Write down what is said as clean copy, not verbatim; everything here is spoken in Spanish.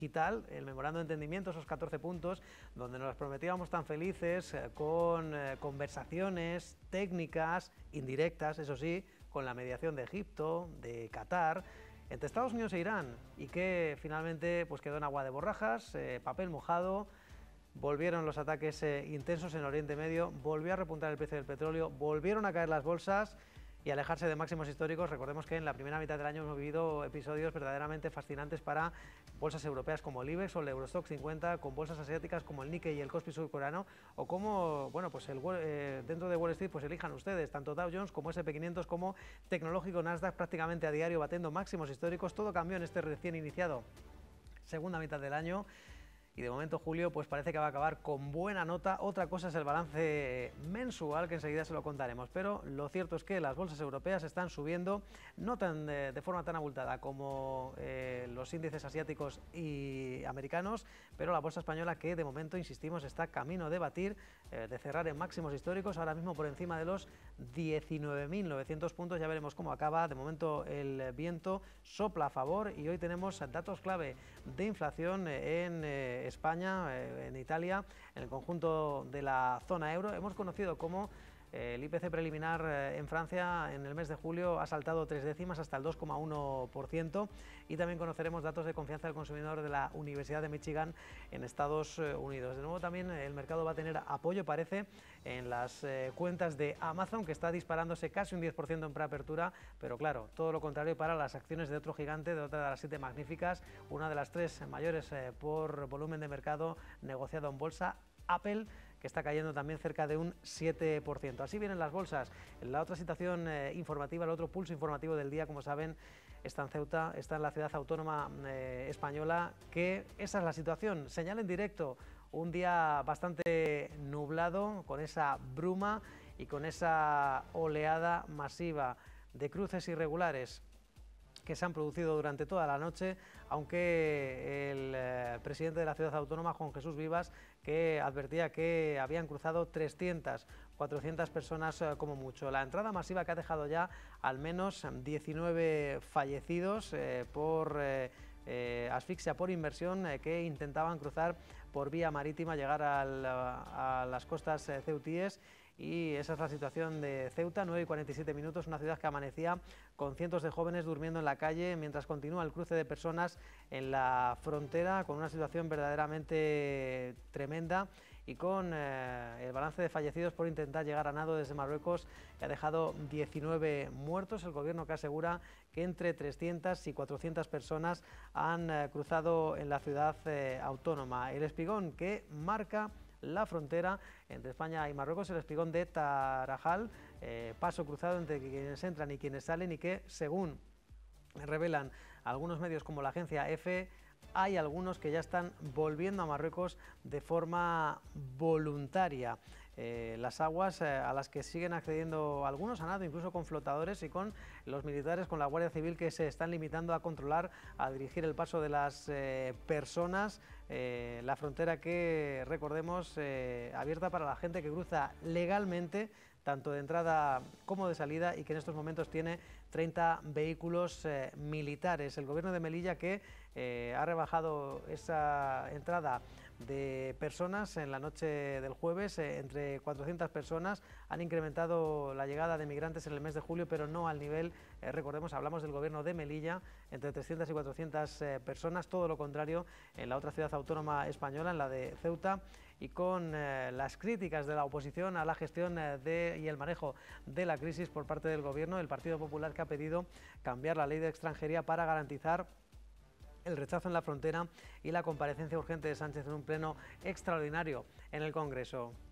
digital, el memorando de entendimiento, esos 14 puntos, donde nos prometíamos tan felices con conversaciones técnicas, indirectas, eso sí, con la mediación de Egipto, de Qatar, entre Estados Unidos e Irán, y que finalmente pues quedó en agua de borrajas, papel mojado. Volvieron los ataques intensos en Oriente Medio, volvió a repuntar el precio del petróleo, volvieron a caer las bolsas y alejarse de máximos históricos. Recordemos que en la primera mitad del año hemos vivido episodios verdaderamente fascinantes para bolsas europeas como el IBEX o el Eurostock 50, con bolsas asiáticas como el Nikkei y el Kospi surcoreano, o como, bueno, pues dentro de Wall Street, pues elijan ustedes, tanto Dow Jones como S&P 500 como tecnológico Nasdaq prácticamente a diario batiendo máximos históricos. Todo cambió en este recién iniciado segunda mitad del año. Y de momento julio pues parece que va a acabar con buena nota. Otra cosa es el balance mensual, que enseguida se lo contaremos, pero lo cierto es que las bolsas europeas están subiendo, no tan de forma tan abultada como los índices asiáticos y americanos, pero la bolsa española, que de momento, insistimos, está camino de batir, de cerrar en máximos históricos, ahora mismo por encima de los 19.900 puntos. Ya veremos cómo acaba. De momento el viento sopla a favor y hoy tenemos datos clave de inflación en España, en Italia, en el conjunto de la zona euro. Hemos conocido cómo el IPC preliminar en Francia en el mes de julio ha saltado 3 décimas hasta el 2,1%, y también conoceremos datos de confianza del consumidor de la Universidad de Michigan en Estados Unidos. De nuevo también el mercado va a tener apoyo, parece, en las cuentas de Amazon, que está disparándose casi un 10% en preapertura, pero claro, todo lo contrario para las acciones de otro gigante, de otra de las 7 magníficas, una de las 3 mayores por volumen de mercado negociado en bolsa, Apple, que está cayendo también cerca de un 7%. Así vienen las bolsas. La otra situación informativa, el otro pulso informativo del día, como saben, está en Ceuta, está en la ciudad autónoma española, que esa es la situación. Señal en directo, un día bastante nublado, con esa bruma y con esa oleada masiva de cruces irregulares que se han producido durante toda la noche, aunque el presidente de la ciudad autónoma, Juan Jesús Vivas, que advertía que habían cruzado 300, 400 personas como mucho. La entrada masiva que ha dejado ya al menos 19 fallecidos por asfixia por inmersión, que intentaban cruzar por vía marítima, llegar a las costas ceutíes. Y esa es la situación de Ceuta, 9:47, una ciudad que amanecía con cientos de jóvenes durmiendo en la calle mientras continúa el cruce de personas en la frontera, con una situación verdaderamente tremenda, y con el balance de fallecidos por intentar llegar a nado desde Marruecos, que ha dejado 19 muertos. El gobierno que asegura que entre 300 y 400 personas han cruzado en la ciudad autónoma. El espigón que marca la frontera entre España y Marruecos, el espigón de Tarajal, paso cruzado entre quienes entran y quienes salen, y que, según revelan algunos medios como la agencia EFE, hay algunos que ya están volviendo a Marruecos de forma voluntaria. Las aguas a las que siguen accediendo algunos a nado, incluso con flotadores, y con los militares, con la Guardia Civil, que se están limitando a controlar, a dirigir el paso de las personas. La frontera que, recordemos, abierta para la gente que cruza legalmente, tanto de entrada como de salida, y que en estos momentos tiene 30 vehículos militares. El gobierno de Melilla, que ha rebajado esa entrada de personas en la noche del jueves, entre 400 personas, han incrementado la llegada de migrantes en el mes de julio, pero no al nivel, recordemos, hablamos del gobierno de Melilla, entre 300 y 400 personas, todo lo contrario en la otra ciudad autónoma española, en la de Ceuta, y con las críticas de la oposición a la gestión y el manejo de la crisis por parte del gobierno. El Partido Popular, que ha pedido cambiar la ley de extranjería para garantizar el rechazo en la frontera y la comparecencia urgente de Sánchez en un pleno extraordinario en el Congreso.